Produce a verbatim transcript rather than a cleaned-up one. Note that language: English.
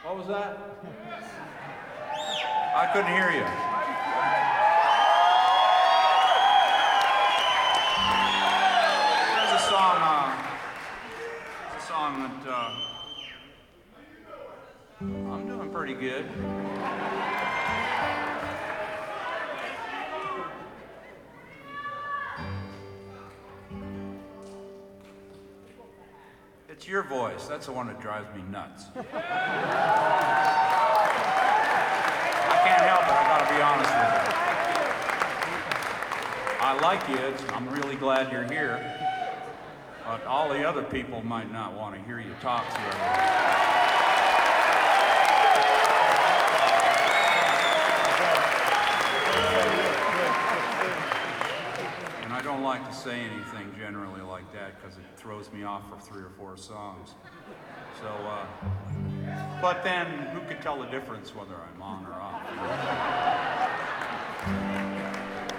What was that? I couldn't hear you. There's a song, uh, there's a song that, uh, I'm doing pretty good. It's your voice. That's the one that drives me nuts. I can't help it. I gotta be honest with you. I like you. It's, I'm really glad you're here. But all the other people might not want to hear you talk to everyone. And I don't like to say anything generally like that because it throws me off for three or four songs. So, uh, but then who could tell the difference whether I'm on or off?